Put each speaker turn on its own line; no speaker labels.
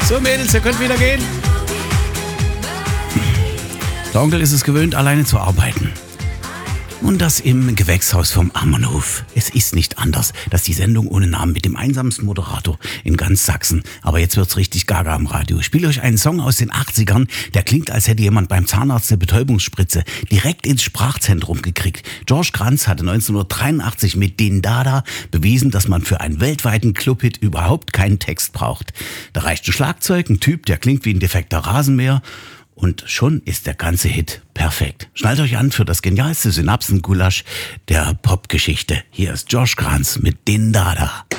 So Mädels, ihr könnt wieder gehen. Der Onkel ist es gewöhnt, alleine zu arbeiten. Und das im Gewächshaus vom Ammenhof. Es ist nicht anders, dass die Sendung ohne Namen mit dem einsamsten Moderator in ganz Sachsen. Aber jetzt wird's richtig gaga am Radio. Ich spiele euch einen Song aus den 80ern, der klingt, als hätte jemand beim Zahnarzt eine Betäubungsspritze direkt ins Sprachzentrum gekriegt. George Kranz hatte 1983 mit Din Dada bewiesen, dass man für einen weltweiten Clubhit überhaupt keinen Text braucht. Da reicht ein Schlagzeug, ein Typ, der klingt wie ein defekter Rasenmäher. Und schon ist der ganze Hit perfekt. Schnallt euch an für das genialste Synapsengulasch der Popgeschichte. Hier ist George Kranz mit Din Dada.